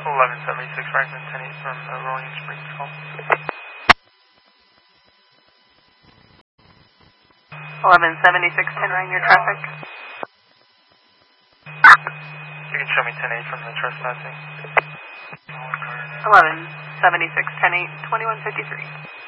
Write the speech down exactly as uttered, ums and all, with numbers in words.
eleven seventy-six, Franklin, ten eight from uh, Rolling Springs call. eleven seventy-six, ten nine, your traffic. You can show me ten eight from the trespassing. eleven seventy-six, ten eight, twenty-one fifty-three.